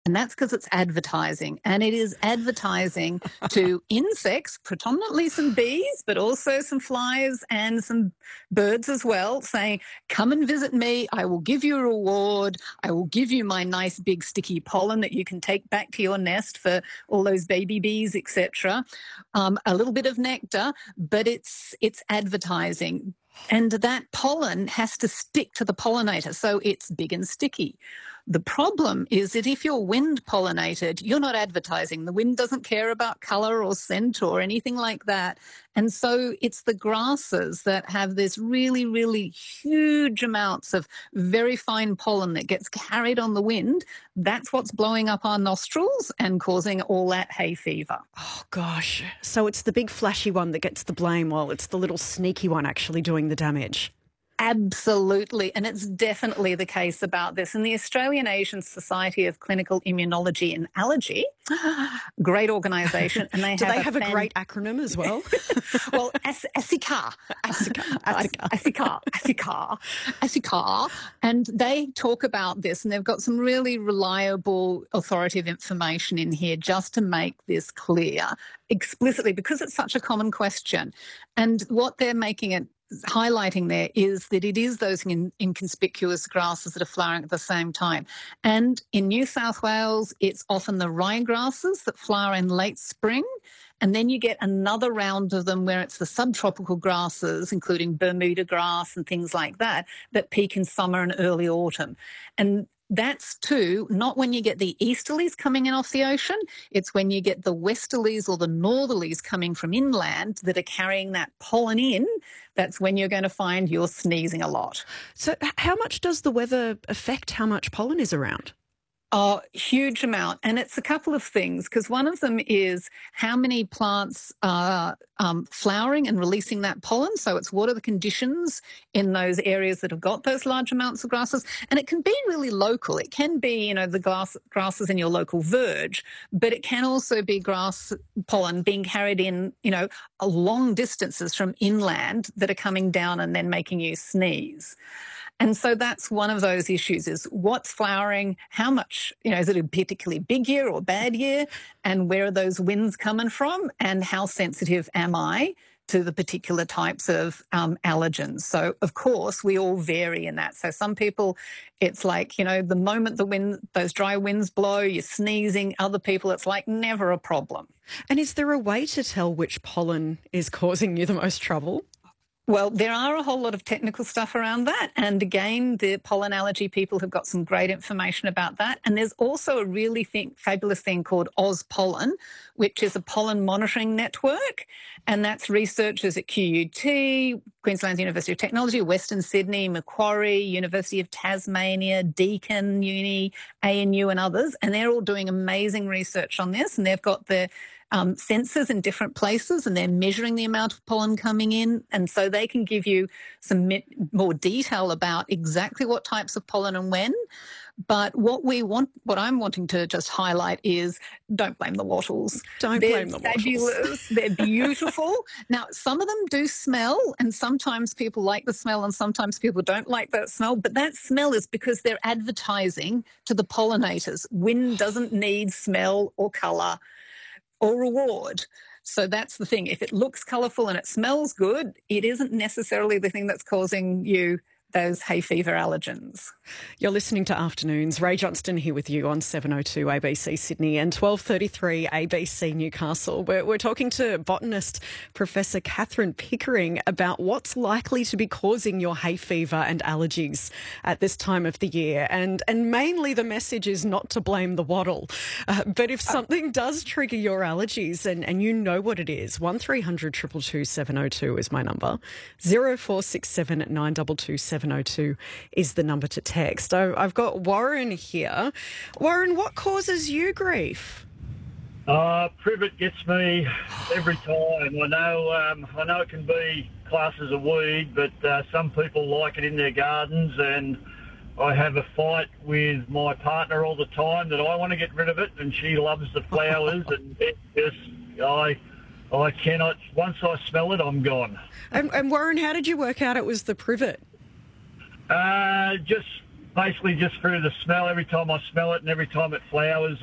And that's because it's advertising. And it is advertising to insects, predominantly some bees, but also some flies and some birds as well, saying, come and visit me. I will give you a reward. I will give you my nice big sticky pollen that you can take back to your nest for all those baby bees, etc. A little bit of nectar, but it's advertising. And that pollen has to stick to the pollinator, so it's big and sticky. The problem is that if you're wind pollinated, you're not advertising. The wind doesn't care about color or scent or anything like that. And so it's the grasses that have this really, really huge amounts of very fine pollen that gets carried on the wind. That's what's blowing up our nostrils and causing all that hay fever. Oh, gosh. So it's the big flashy one that gets the blame while it's the little sneaky one actually doing the damage. Absolutely. And it's definitely the case about this. And the Australian Asian Society of Clinical Immunology and Allergy, great organisation. And Do they have a great acronym as well? Well, ASICAR. ASICAR. And they talk about this, and they've got some really reliable, authoritative information in here just to make this clear explicitly, because it's such a common question. And what they're making it highlighting there is that it is those inconspicuous grasses that are flowering at the same time. And in New South Wales, it's often the ryegrasses that flower in late spring. And then you get another round of them where it's the subtropical grasses, including Bermuda grass and things like that, that peak in summer and early autumn. And that's too, not when you get the easterlies coming in off the ocean, it's when you get the westerlies or the northerlies coming from inland that are carrying that pollen in. That's when you're going to find you're sneezing a lot. So how much does the weather affect how much pollen is around? Oh, huge amount. And it's a couple of things, because one of them is how many plants are flowering and releasing that pollen. So it's what are the conditions in those areas that have got those large amounts of grasses. And it can be really local. It can be, the grasses in your local verge, but it can also be grass pollen being carried in, long distances from inland that are coming down and then making you sneeze. And so that's one of those issues, is what's flowering, how much, is it a particularly big year or bad year, and where are those winds coming from, and how sensitive am I to the particular types of allergens. So, of course, we all vary in that. So some people, it's like, the moment those dry winds blow, you're sneezing. Other people, it's like never a problem. And is there a way to tell which pollen is causing you the most trouble? Well, there are a whole lot of technical stuff around that. And again, the pollen allergy people have got some great information about that. And there's also a really fabulous thing called OzPollen, which is a pollen monitoring network. And that's researchers at QUT, Queensland University of Technology, Western Sydney, Macquarie, University of Tasmania, Deakin Uni, ANU and others. And they're all doing amazing research on this. And they've got the sensors in different places, and they're measuring the amount of pollen coming in. And so they can give you some more detail about exactly what types of pollen and when. But what I'm wanting to just highlight is don't blame the wattles. Don't blame the wattles. They're fabulous. They're beautiful. Now, some of them do smell, and sometimes people like the smell and sometimes people don't like that smell. But that smell is because they're advertising to the pollinators. Wind doesn't need smell or colour or reward. So that's the thing. If it looks colourful and it smells good, it isn't necessarily the thing that's causing you those hay fever allergens. You're listening to Afternoons. Ray Johnston here with you on 702 ABC Sydney and 1233 ABC Newcastle. We're talking to botanist Professor Catherine Pickering about what's likely to be causing your hay fever and allergies at this time of the year. And mainly the message is not to blame the wattle. But if something does trigger your allergies and you know what it is, 1300 222 702 is my number. 0467 922 702 is the number to text. I've got Warren here. Warren, what causes you grief? Privet gets me every time. I know it can be classed as a weed, but some people like it in their gardens, and I have a fight with my partner all the time that I want to get rid of it, and she loves the flowers, and it just, I cannot. Once I smell it, I'm gone. And Warren, how did you work out it was the privet? Just basically just through the smell. Every time I smell it and every time it flowers,